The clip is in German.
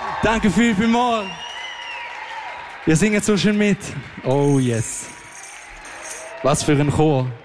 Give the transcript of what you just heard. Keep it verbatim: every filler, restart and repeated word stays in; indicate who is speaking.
Speaker 1: Danke viel, viel mal. Ihr singt so schön mit. Oh yes. Was für ein Chor.